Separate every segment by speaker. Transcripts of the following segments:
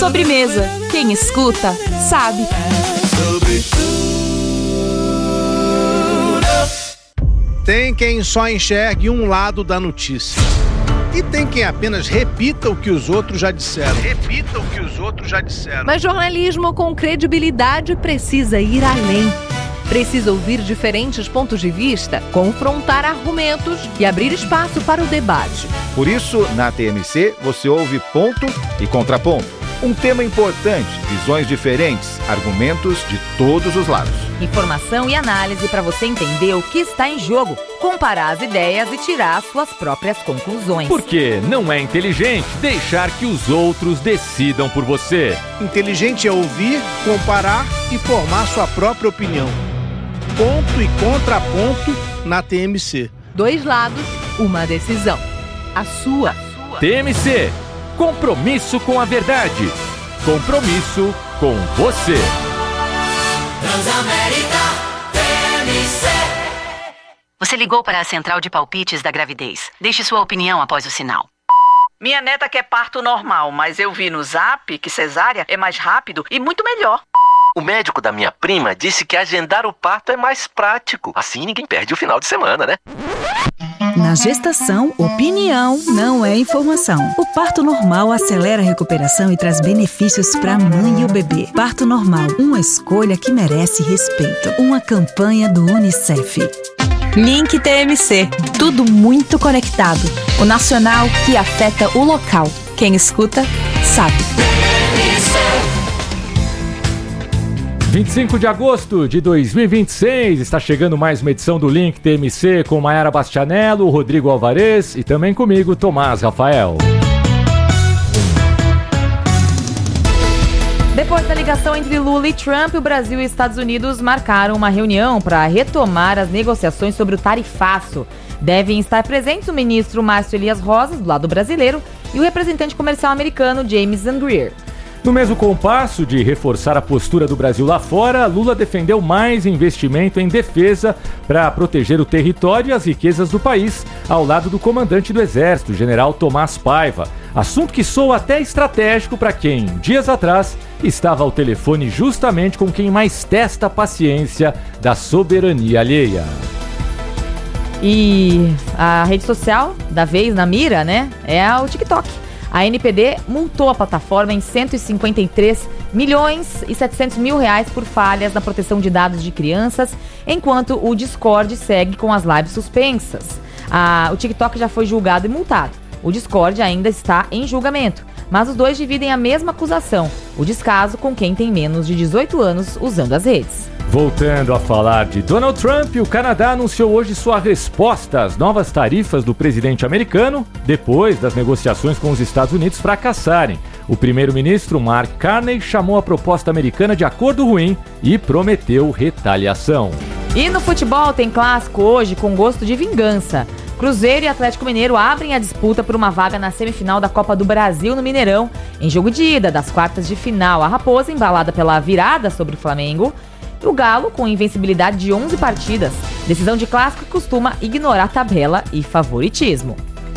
Speaker 1: Sobremesa. Quem escuta, sabe.
Speaker 2: Tem quem só enxergue um lado da notícia. E tem quem apenas repita o que os outros já disseram.
Speaker 3: Mas jornalismo com credibilidade precisa ir além. Precisa ouvir diferentes pontos de vista, confrontar argumentos e abrir espaço para o debate.
Speaker 4: Por isso, na TMC, você ouve ponto e contraponto. Um tema importante, visões diferentes, argumentos de todos os lados.
Speaker 5: Informação e análise para você entender o que está em jogo, comparar as ideias e tirar as suas próprias conclusões.
Speaker 6: Porque não é inteligente deixar que os outros decidam por você.
Speaker 2: Inteligente é ouvir, comparar e formar sua própria opinião. Ponto e contraponto na TMC.
Speaker 3: 2 lados, uma decisão. A sua.
Speaker 6: TMC. Compromisso com a verdade. Compromisso com você.
Speaker 7: Transamérica TMC.
Speaker 8: Você ligou para a central de palpites da gravidez. Deixe sua opinião após o sinal.
Speaker 9: Minha neta quer parto normal, mas eu vi no Zap que cesárea é mais rápido e muito melhor.
Speaker 10: O médico da minha prima disse que agendar o parto é mais prático. Assim ninguém perde o final de semana, né?
Speaker 11: Na gestação, opinião não é informação. O parto normal acelera a recuperação e traz benefícios para a mãe e o bebê. Parto normal, uma escolha que merece respeito. Uma campanha do UNICEF.
Speaker 1: Link TMC. Tudo muito conectado. O nacional que afeta o local. Quem escuta, sabe.
Speaker 6: 25 de agosto de 2026, está chegando mais uma edição do Link TMC com Mayara Bastianello, Rodrigo Alvarez e também comigo, Tomás Rafael.
Speaker 5: Depois da ligação entre Lula e Trump, o Brasil e os Estados Unidos marcaram uma reunião para retomar as negociações sobre o tarifaço. Devem estar presentes o ministro Márcio Elias Rosas, do lado brasileiro, e o representante comercial americano James Greer.
Speaker 6: No mesmo compasso de reforçar a postura do Brasil lá fora, Lula defendeu mais investimento em defesa para proteger o território e as riquezas do país, ao lado do comandante do Exército, general Tomás Paiva. Assunto que soa até estratégico para quem, dias atrás, estava ao telefone justamente com quem mais testa a paciência da soberania alheia.
Speaker 5: E a rede social da vez na mira, né, é o TikTok. A NPD multou a plataforma em 153 milhões e 700 mil reais por falhas na proteção de dados de crianças, enquanto o Discord segue com as lives suspensas. O TikTok já foi julgado e multado. O Discord ainda está em julgamento, mas os dois dividem a mesma acusação, o descaso com quem tem menos de 18 anos usando as redes.
Speaker 6: Voltando a falar de Donald Trump, o Canadá anunciou hoje sua resposta às novas tarifas do presidente americano, depois das negociações com os Estados Unidos fracassarem. O primeiro-ministro Mark Carney chamou a proposta americana de acordo ruim e prometeu retaliação.
Speaker 5: E no futebol tem clássico hoje com gosto de vingança. Cruzeiro e Atlético Mineiro abrem a disputa por uma vaga na semifinal da Copa do Brasil no Mineirão, em jogo de ida das quartas de final. A Raposa, embalada pela virada sobre o Flamengo, e o Galo, com invencibilidade de 11 partidas. Decisão de clássico que costuma ignorar tabela e favoritismo.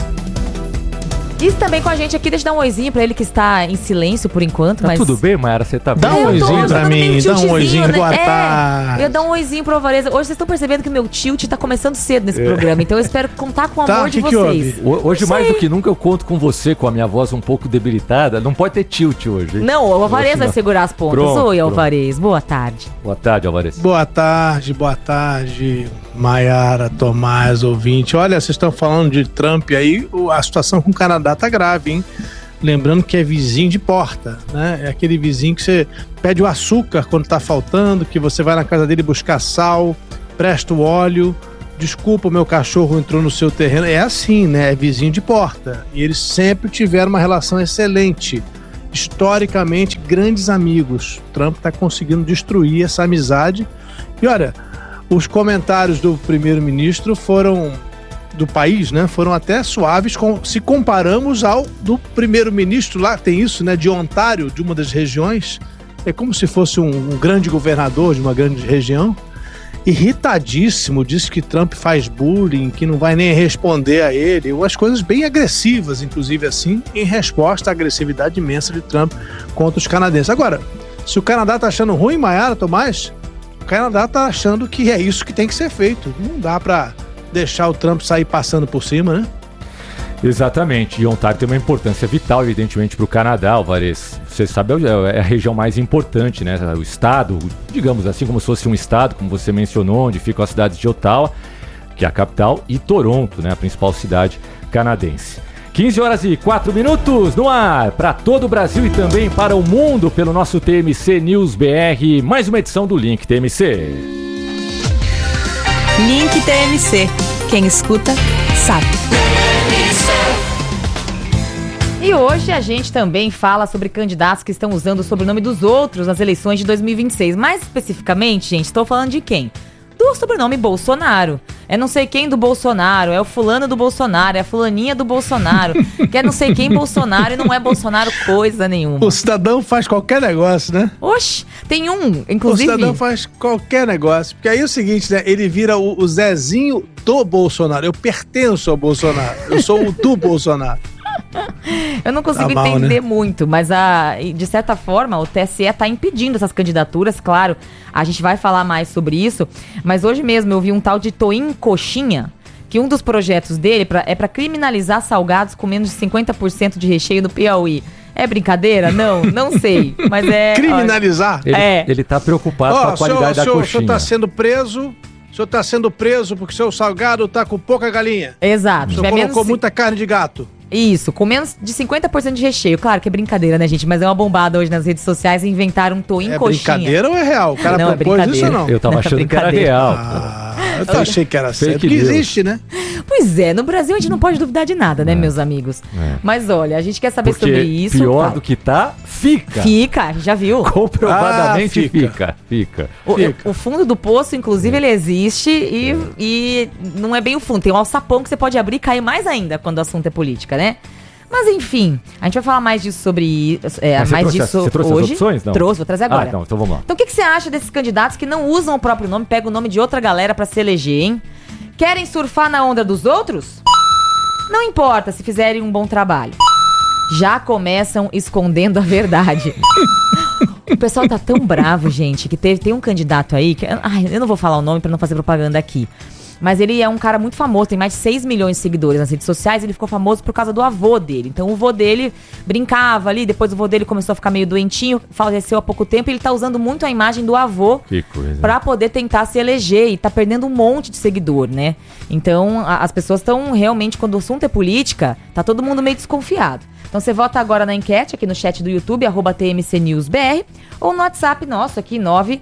Speaker 5: E também com a gente aqui, deixa eu dar um oizinho pra ele que está em silêncio por enquanto.
Speaker 6: Tá
Speaker 5: mas...
Speaker 6: tudo bem, Mayara? Você tá bem?
Speaker 2: Dá um oizinho pra mim, dá um oizinho,
Speaker 5: né?
Speaker 2: boa tarde.
Speaker 5: Eu ia dar um oizinho pro Alvarez. Hoje vocês estão percebendo que o meu tilt tá começando cedo nesse programa, então eu espero contar com o amor de vocês.
Speaker 6: Hoje, mais do que nunca, eu conto com você, com a minha voz um pouco debilitada. Não pode ter tilt hoje, hein?
Speaker 5: Não, o Alvarez vai segurar as pontas. Oi, Alvarez, boa tarde.
Speaker 6: Boa tarde, Alvarez.
Speaker 2: Boa tarde, Mayara, Tomás, ouvinte. Olha, vocês estão falando de Trump aí, a situação com o Canadá tá grave, hein? Lembrando que é vizinho de porta, né? É aquele vizinho que você pede o açúcar quando tá faltando, que você vai na casa dele buscar sal, presta o óleo, desculpa, o meu cachorro entrou no seu terreno. É assim, né? É vizinho de porta. E eles sempre tiveram uma relação excelente. Historicamente, grandes amigos. Trump tá conseguindo destruir essa amizade. E olha, os comentários do primeiro-ministro do país, né, foram até suaves se comparamos ao do primeiro-ministro lá, tem isso, né, de Ontário, de uma das regiões, é como se fosse um grande governador de uma grande região, irritadíssimo, disse que Trump faz bullying, que não vai nem responder a ele, umas coisas bem agressivas, inclusive assim, em resposta à agressividade imensa de Trump contra os canadenses. Agora, se o Canadá tá achando ruim, Maiara, Tomás, o Canadá tá achando que é isso que tem que ser feito. Não dá pra deixar o Trump sair passando por cima, né?
Speaker 6: Exatamente, e Ontário tem uma importância vital, evidentemente, para o Canadá, Alvarez. Você sabe, é a região mais importante, né? O estado, digamos assim, como se fosse um estado, como você mencionou, onde ficam as cidades de Ottawa, que é a capital, e Toronto, né? A principal cidade canadense. 15h04 no ar, para todo o Brasil e também para o mundo, pelo nosso TMC News BR. Mais uma edição do Link TMC.
Speaker 1: Link TMC. Quem escuta, sabe.
Speaker 5: E hoje a gente também fala sobre candidatos que estão usando o sobrenome dos outros nas eleições de 2026. Mais especificamente, gente, estou falando de quem? Do sobrenome Bolsonaro. É não sei quem do Bolsonaro, é o fulano do Bolsonaro, é a fulaninha do Bolsonaro, que é não sei quem Bolsonaro e não é Bolsonaro coisa nenhuma.
Speaker 2: O cidadão faz qualquer negócio, né?
Speaker 5: Oxe, tem um, inclusive...
Speaker 2: O cidadão faz qualquer negócio, porque aí é o seguinte, né? Ele vira o Zezinho do Bolsonaro. Eu pertenço ao Bolsonaro, eu sou o do Bolsonaro.
Speaker 5: Eu não consigo entender muito, mas de certa forma o TSE está impedindo essas candidaturas, claro, a gente vai falar mais sobre isso, mas hoje mesmo eu vi um tal de Toim Coxinha, que um dos projetos dele é para criminalizar salgados com menos de 50% de recheio no Piauí. É brincadeira? Não sei, mas é...
Speaker 2: Criminalizar?
Speaker 6: Ele tá preocupado com a qualidade da coxinha.
Speaker 2: O senhor está sendo preso... O senhor está sendo preso porque seu salgado está com pouca galinha.
Speaker 5: Exato.
Speaker 2: O senhor colocou muita carne de gato.
Speaker 5: Isso, com menos de 50% de recheio. Claro que é brincadeira, né, gente? Mas é uma bombada hoje nas redes sociais inventaram um Toim Coxinha.
Speaker 2: É brincadeira ou é real? O cara
Speaker 5: não,
Speaker 2: propôs isso ou não?
Speaker 6: Eu tava achando que era real.
Speaker 2: Eu achei que era sério, porque existe, né?
Speaker 5: Pois é, no Brasil a gente não pode duvidar de nada, né, meus amigos? Mas olha, a gente quer saber sobre isso.
Speaker 6: Pior do que tá, fica.
Speaker 5: Fica, já viu?
Speaker 6: Comprovadamente fica.
Speaker 5: O fundo do poço, inclusive, ele existe e não é bem o fundo. Tem um alçapão que você pode abrir e cair mais ainda quando o assunto é política, né? Mas enfim, a gente vai falar mais disso sobre
Speaker 6: você trouxe
Speaker 5: hoje.
Speaker 6: As opções? Não.
Speaker 5: Trouxe, vou trazer agora.
Speaker 6: Então vamos lá.
Speaker 5: Então o que você acha desses candidatos que não usam o próprio nome, pegam o nome de outra galera pra se eleger, hein? Querem surfar na onda dos outros? Não importa se fizerem um bom trabalho. Já começam escondendo a verdade. O pessoal tá tão bravo, gente, que tem um candidato aí que... eu não vou falar o nome pra não fazer propaganda aqui. Mas ele é um cara muito famoso, tem mais de 6 milhões de seguidores nas redes sociais. Ele ficou famoso por causa do avô dele. Então o avô dele brincava ali, depois o avô dele começou a ficar meio doentinho, faleceu há pouco tempo. E ele tá usando muito a imagem do avô pra poder tentar se eleger. E tá perdendo um monte de seguidor, né? Então as pessoas estão realmente, quando o assunto é política, tá todo mundo meio desconfiado. Então você vota agora na enquete aqui no chat do YouTube, @TMCNewsBR, ou no WhatsApp nosso aqui,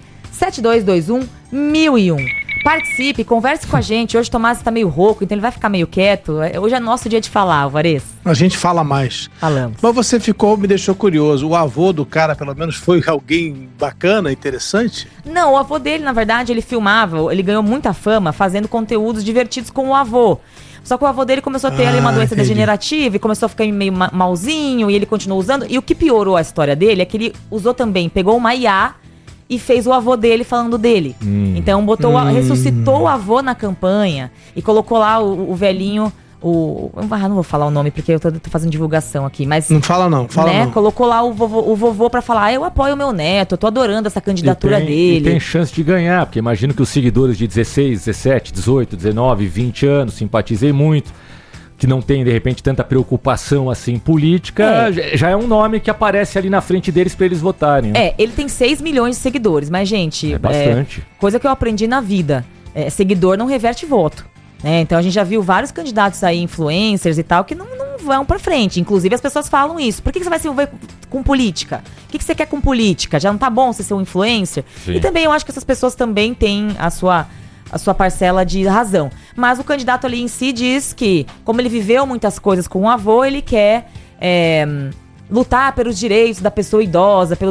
Speaker 5: 97221-1001. Participe, converse com a gente. Hoje o Tomás tá meio rouco, então ele vai ficar meio quieto. Hoje é nosso dia de falar, Alvarez.
Speaker 2: A gente fala mais.
Speaker 5: Falamos.
Speaker 2: Mas você me deixou curioso. O avô do cara, pelo menos, foi alguém bacana, interessante?
Speaker 5: Não, o avô dele, na verdade, ele filmava, ele ganhou muita fama fazendo conteúdos divertidos com o avô. Só que o avô dele começou a ter ali uma doença degenerativa e começou a ficar meio malzinho e ele continuou usando. E o que piorou a história dele é que ele usou também, pegou uma IA e fez o avô dele falando dele. Então ressuscitou o avô na campanha e colocou lá o velhinho, não vou falar o nome porque eu tô fazendo divulgação aqui, mas...
Speaker 2: Não fala não.
Speaker 5: Colocou lá o vovô pra falar, eu apoio o meu neto, eu tô adorando essa candidatura dele.
Speaker 6: E tem chance de ganhar, porque imagino que os seguidores de 16, 17, 18, 19, 20 anos, simpatizei muito, que não tem, de repente, tanta preocupação assim política, já é um nome que aparece ali na frente deles pra eles votarem. Né?
Speaker 5: Ele tem 6 milhões de seguidores, mas, gente...
Speaker 6: É bastante.
Speaker 5: Coisa que eu aprendi na vida. Seguidor não reverte voto. Né? Então a gente já viu vários candidatos aí, influencers e tal, que não vão pra frente. Inclusive as pessoas falam isso. Por que você vai se envolver com política? O que você quer com política? Já não tá bom você ser um influencer? Sim. E também eu acho que essas pessoas também têm a sua parcela de razão. Mas o candidato ali em si diz que, como ele viveu muitas coisas com o avô, ele quer lutar pelos direitos da pessoa idosa,